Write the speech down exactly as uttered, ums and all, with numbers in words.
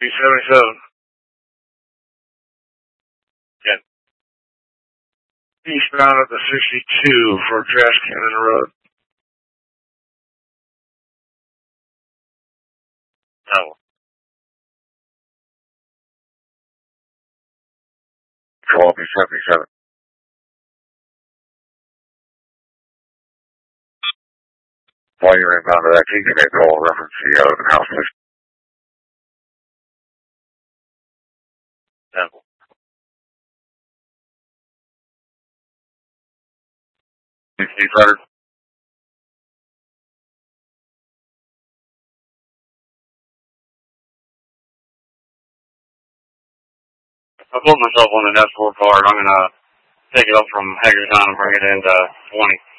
B seventy-seven. Yeah. Eastbound at the sixty-two for Trash Cannon Road. No. twelve B seventy-seven. While you're inbound to that T K call, reference the open house, please. Temple. Steve Leonard. I put myself on the Net four card. I'm going to take it up from Hagerstown and bring it into twenty.